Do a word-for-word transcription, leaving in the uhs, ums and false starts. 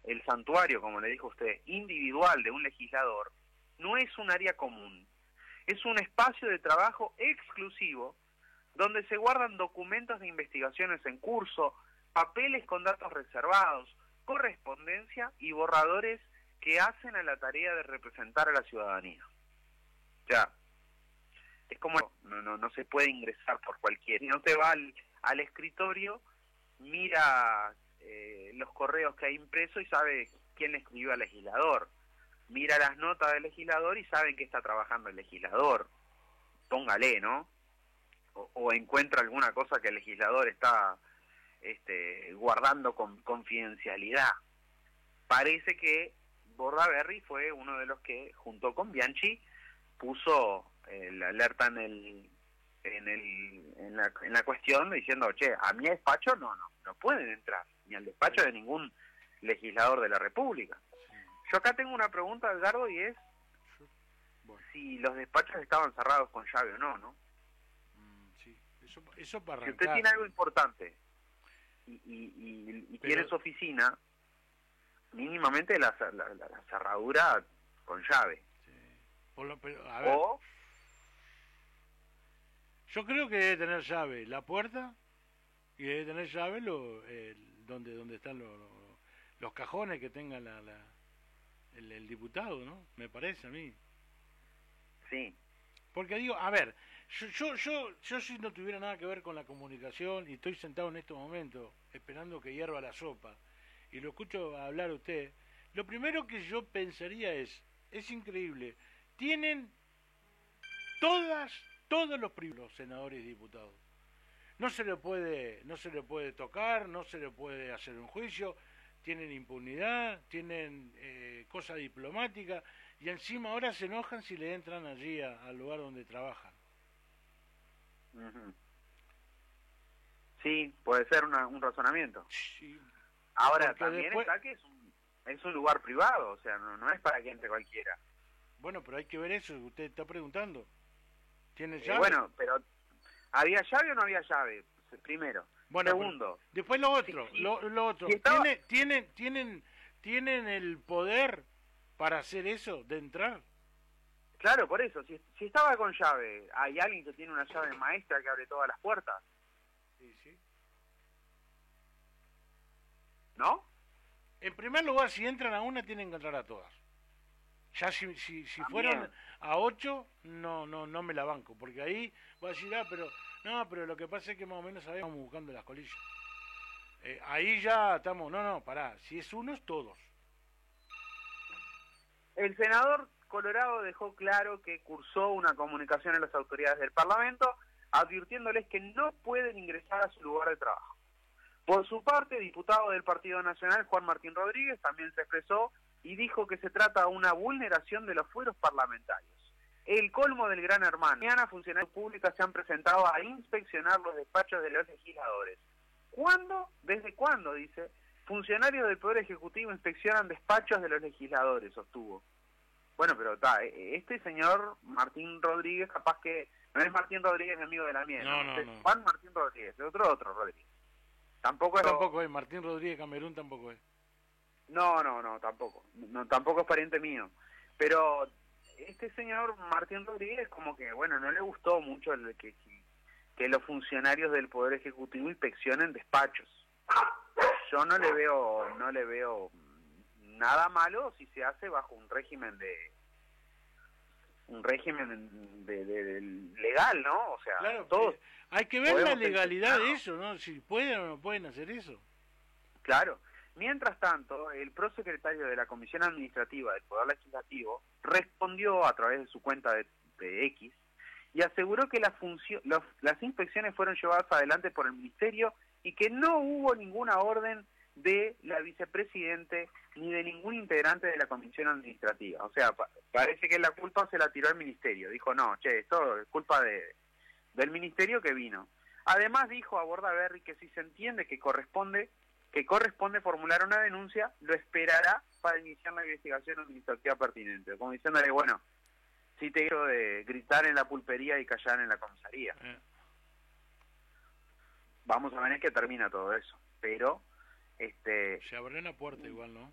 el santuario, como le dijo usted, individual de un legislador, no es un área común. Es un espacio de trabajo exclusivo donde se guardan documentos de investigaciones en curso, papeles con datos reservados, correspondencia y borradores que hacen a la tarea de representar a la ciudadanía. O sea, es como no, no, no se puede ingresar por cualquiera. Si no te va al, al escritorio, mira eh, los correos que hay impresos y sabe quién le escribió al legislador. Mira las notas del legislador y sabe en qué está trabajando el legislador. Póngale, ¿no? O, o encuentra alguna cosa que el legislador está este, guardando con confidencialidad. Parece que Bordaberry fue uno de los que, junto con Bianchi, puso eh, la alerta en el en el en la, en la cuestión diciendo, che, a mi despacho no, no, no pueden entrar, ni al despacho de ningún legislador de la República. Yo acá tengo una pregunta, Edgardo, y es bueno. si los despachos estaban cerrados con llave o no, ¿no? Mm, sí, eso, eso para arrancar. Si usted tiene algo importante y, y, y, y Pero... tiene su oficina, mínimamente la, la, la, la cerradura con llave. Sí. Por lo, pero, a ver, o... Yo creo que debe tener llave la puerta y debe tener llave lo, el, donde, donde están los, los, los cajones que tenga la... la El, el diputado, ¿no? Me parece a mí. Sí. Porque digo, a ver, yo, yo, yo, yo si no tuviera nada que ver con la comunicación y estoy sentado en estos momentos esperando que hierva la sopa y lo escucho hablar a usted, lo primero que yo pensaría es, es increíble, tienen todas, todos los privilegios, senadores y diputados. No se le puede, no se le puede tocar, no se le puede hacer un juicio. Tienen impunidad, tienen eh, cosa diplomática, y encima ahora se enojan si le entran allí a, al lugar donde trabajan. Uh-huh. Sí, puede ser una, un razonamiento. Sí. Ahora, Porque también después... está que es un, es un lugar privado, o sea, no, no es para que entre cualquiera. Bueno, pero hay que ver eso, usted está preguntando. ¿Tiene llave? Eh, bueno, pero ¿había llave o no había llave? Primero. Bueno, Segundo. Después lo otro, si, lo, lo otro. Si estaba... ¿Tiene, tienen, tienen, tienen el poder para hacer eso, de entrar? Claro, por eso. Si, si estaba con llave, ¿hay alguien que tiene una llave maestra que abre todas las puertas? Sí, sí. ¿No? En primer lugar, si entran a una, tienen que entrar a todas. Ya si, si, si fueron a ocho, no, no, no me la banco, porque ahí voy a decir, ah, pero, no, pero lo que pasa es que más o menos sabemos buscando las colillas. Eh, ahí ya estamos, no, no, pará, si es uno es todos. El senador Colorado dejó claro que cursó una comunicación a las autoridades del Parlamento, advirtiéndoles que no pueden ingresar a su lugar de trabajo. Por su parte, diputado del Partido Nacional, Juan Martín Rodríguez, también se expresó y dijo que se trata de una vulneración de los fueros parlamentarios. El colmo del gran hermano. Mañana funcionarios públicos se han presentado a inspeccionar los despachos de los legisladores. ¿Cuándo? ¿Desde cuándo? Dice. Funcionarios del Poder Ejecutivo inspeccionan despachos de los legisladores, sostuvo. Bueno, pero está, este señor Martín Rodríguez, capaz que... No es Martín Rodríguez, amigo de la miel. No, no, no, es no. Juan Martín Rodríguez, es otro otro Rodríguez. Tampoco es... Tampoco es, Martín Rodríguez Camerún tampoco es. No, no, no, tampoco. No, tampoco es pariente mío. Pero este señor Martín Rodríguez como que, bueno, no le gustó mucho el que, que los funcionarios del Poder Ejecutivo inspeccionen despachos. Yo no le veo, no le veo nada malo si se hace bajo un régimen de un régimen de, de, de legal, ¿no? O sea, claro, todos hay que ver la legalidad de eso, ¿no? Si pueden o no pueden hacer eso. Claro. Mientras tanto, el prosecretario de la Comisión Administrativa del Poder Legislativo respondió a través de su cuenta de, de X y aseguró que la función, los, las inspecciones fueron llevadas adelante por el Ministerio y que no hubo ninguna orden de la vicepresidente ni de ningún integrante de la Comisión Administrativa. O sea, pa parece que la culpa se la tiró al Ministerio. Dijo, no, che, esto es culpa de, del Ministerio que vino. Además dijo a Bordaberry que si se entiende que corresponde... que corresponde formular una denuncia, lo esperará para iniciar la investigación administrativa pertinente. Como diciéndole, bueno, si te quiero de gritar en la pulpería y callar en la comisaría. Eh. Vamos a ver en qué termina todo eso. Pero, este... se abrió una puerta igual, ¿no?